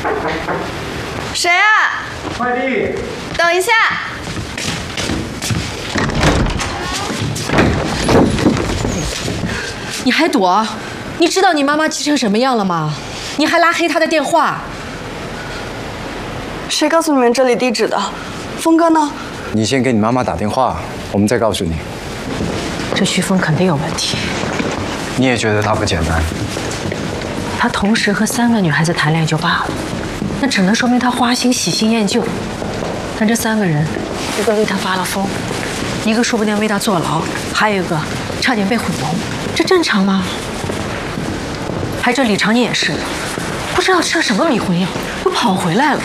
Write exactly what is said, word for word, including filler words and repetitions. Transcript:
谁啊？ 快递。 等一下。 你还躲？你知道你妈妈急成什么样了吗？你还拉黑她的电话。 谁告诉你们这里地址的？峰哥呢？ 你先给你妈妈打电话，我们再告诉你。 这徐峰肯定有问题。 你也觉得他不简单？ 他同时和三个女孩子谈恋爱就罢了，那只能说明他花心、喜新厌旧。但这三个人，一个为他发了疯，一个说不定为他坐牢，还有一个差点被毁容，这正常吗？还有这李长宁也是，不知道吃了什么迷魂药，又跑回来了。